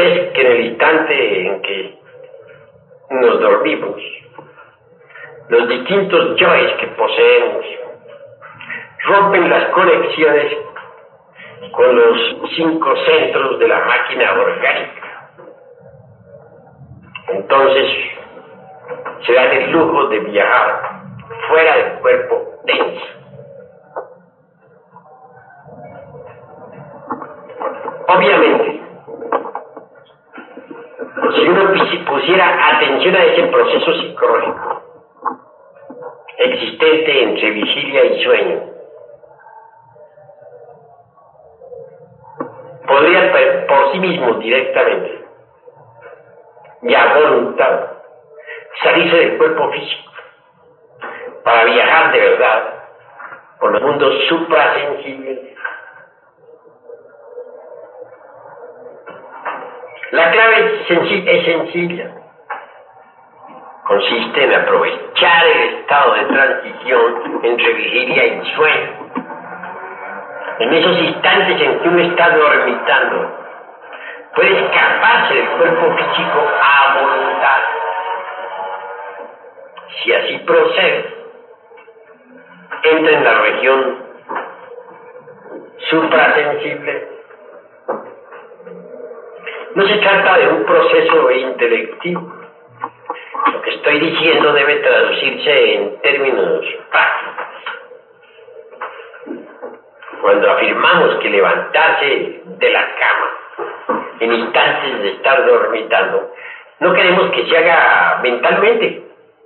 es que en el instante en que nos dormimos, los distintos yoes que poseemos rompen las conexiones con los 5 centros de la máquina orgánica. Entonces se dan el lujo de viajar fuera del cuerpo denso. Obviamente, si uno pusiera atención a ese proceso psicológico existente entre vigilia y sueño, podría por sí mismo directamente y a voluntad salirse del cuerpo físico para viajar de verdad por los mundos suprasensibles. La clave es sencilla. Consiste en aprovechar el estado de transición entre vigilia y sueño. En esos instantes en que uno está dormitando, puede escaparse del cuerpo físico a voluntad. Si así procede, entra en la región suprasensible. No se trata de un proceso intelectivo. Lo que estoy diciendo debe traducirse en términos prácticos. Cuando afirmamos que levantarse de la cama en instantes de estar dormitando, no queremos que se haga mentalmente,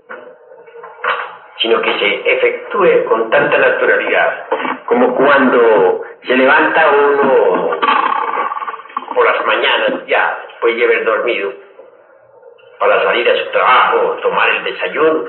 sino que se efectúe con tanta naturalidad como cuando se levanta uno por las mañanas, ya después de haber dormido, para salir a su trabajo, tomar el desayuno.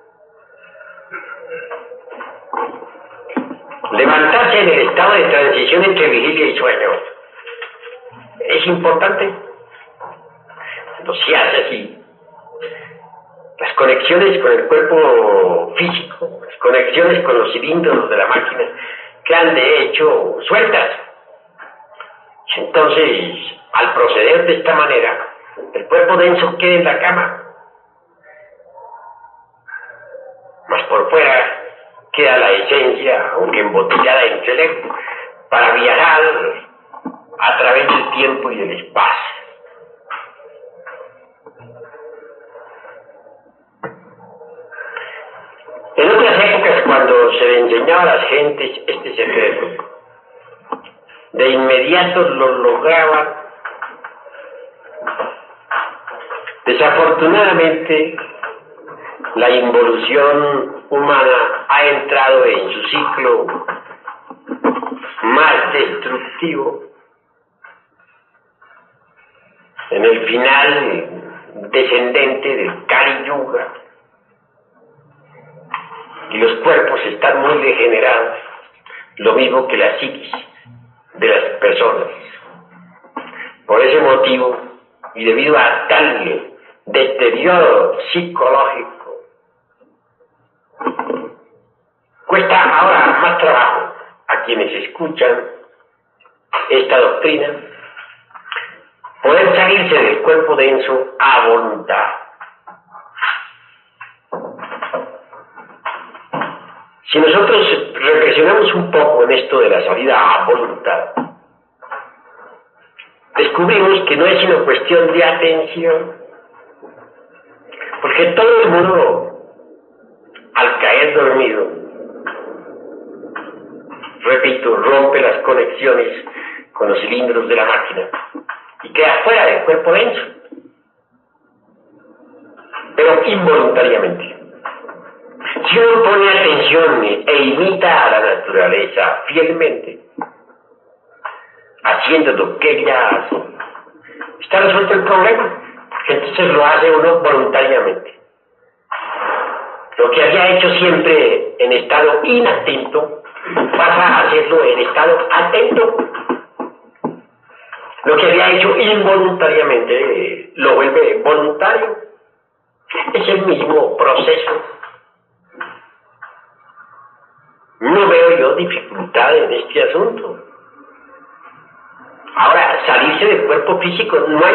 Levantarse en el estado de transición entre vigilia y sueño es importante. Cuando se hace así, las conexiones con el cuerpo físico, las conexiones con los cilindros de la máquina, quedan de hecho sueltas. Entonces, al proceder de esta manera, el cuerpo denso queda en la cama, mas por fuera queda la esencia, aunque embotellada entre el ego, para viajar a través del tiempo y del espacio. En otras épocas, cuando se le enseñaba a las gentes este secreto, de inmediato lo lograban. Desafortunadamente, la involución humana ha entrado en su ciclo más destructivo, en el final descendente del Kali Yuga, y los cuerpos están muy degenerados, lo mismo que la psiquis de las personas. Por ese motivo, y debido a tal deterioro psicológico, cuesta ahora más trabajo a quienes escuchan esta doctrina poder salirse del cuerpo denso a voluntad. Si nosotros reflexionamos un poco en esto de la salida a voluntad, descubrimos que no es sino cuestión de atención, porque todo el mundo, al caer dormido, repito, rompe las conexiones con los cilindros de la máquina y queda fuera del cuerpo denso, pero involuntariamente. Si uno pone atención e imita a la naturaleza fielmente, haciendo lo que ella hace, está resuelto el problema, porque entonces lo hace uno voluntariamente. Lo que había hecho siempre en estado inatento, pasa a hacerlo en estado atento. Lo que había hecho involuntariamente lo vuelve voluntario. Es el mismo proceso. No veo yo dificultad en este asunto. Ahora, salirse del cuerpo físico no hay